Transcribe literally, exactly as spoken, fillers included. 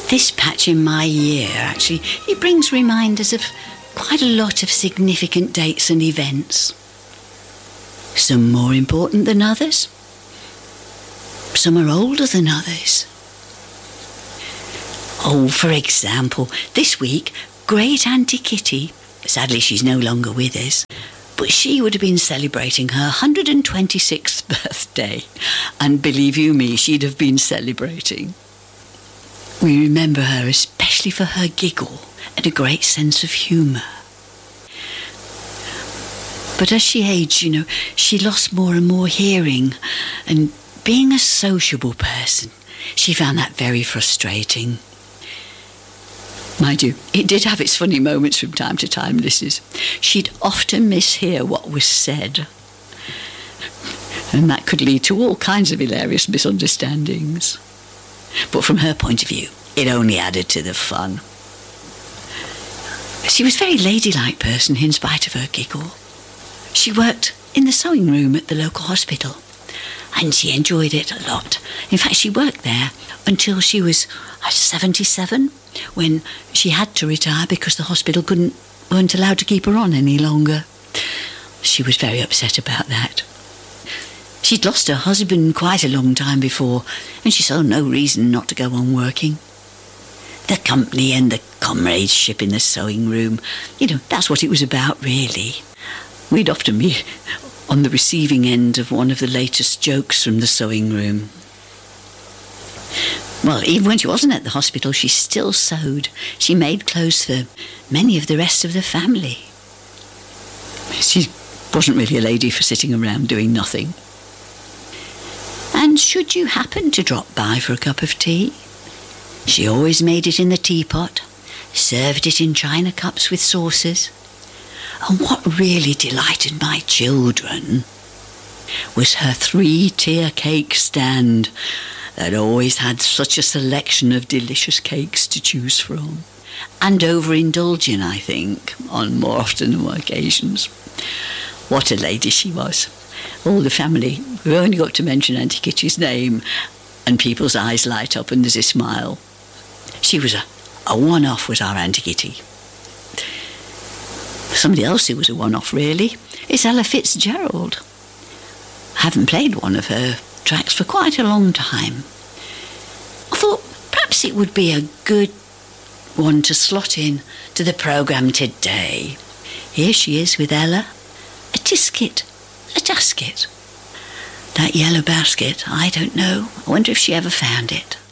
This patch in my year, actually, it brings reminders of quite a lot of significant dates and events. Some more important than others. Some are older than others. Oh, for example, this week, great Auntie Kitty, sadly she's no longer with us, but she would have been celebrating her one hundred twenty-sixth birthday. And believe you me, she'd have been celebrating. We remember her especially for her giggle and a great sense of humour. But as she aged, you know, she lost more and more hearing, and being a sociable person, she found that very frustrating. Mind you, it did have its funny moments from time to time, Missus She'd often mishear what was said, and that could lead to all kinds of hilarious misunderstandings. But from her point of view, it only added to the fun. She was a very ladylike person in spite of her giggle. She worked in the sewing room at the local hospital, and she enjoyed it a lot. In fact, she worked there until she was seventy-seven, when she had to retire because the hospital couldn't, weren't allowed to keep her on any longer. She was very upset about that. She'd lost her husband quite a long time before, and she saw no reason not to go on working. The company and the comradeship in the sewing room, you know, that's what it was about, really. We'd often be on the receiving end of one of the latest jokes from the sewing room. Well, even when she wasn't at the hospital, she still sewed. She made clothes for many of the rest of the family. She wasn't really a lady for sitting around doing nothing. And should you happen to drop by for a cup of tea, she always made it in the teapot, served it in china cups with saucers. And what really delighted my children was her three-tier cake stand that always had such a selection of delicious cakes to choose from, and overindulging, I think, on more often than more occasions. What a lady she was. All the family, we've only got to mention Auntie Kitty's name, and people's eyes light up and there's a smile. She was a, a one-off, was our Auntie Kitty. Somebody else who was a one-off, really, is Ella Fitzgerald. I haven't played one of her tracks for quite a long time. I thought perhaps it would be a good one to slot in to the programme today. Here she is with Ella. A tisket, a dasket. That yellow basket, I don't know. I wonder if she ever found it.